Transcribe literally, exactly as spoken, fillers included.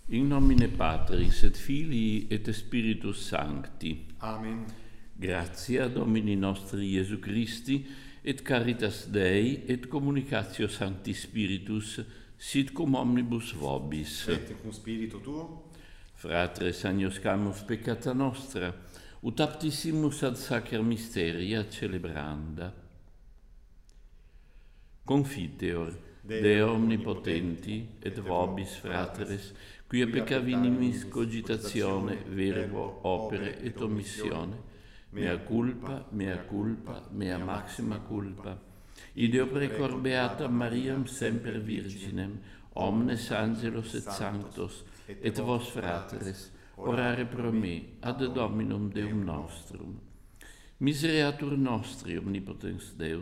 In nomine Patris et Filii et Spiritus Sancti. Amen. Gratia Domini nostri Iesu Christi, et caritas Dei, et communicatio Sancti Spiritus, sit cum omnibus vobis. Et cum spiritu tuo. Fratres agnoscamus peccata nostra, ut aptissimus ad sacer mysteria celebranda. Confiteor, Deo omnipotenti, et vobis fratres, quia peccavinimis cogitatione, verbo, opere et omissione, mea culpa, mea culpa, mea maxima culpa. Ideo precor beata Mariam semper virginem, omnes angelos et sanctos, et vos fratres, orare pro me, ad Dominum Deum nostrum. Misereatur nostri, omnipotens Deus,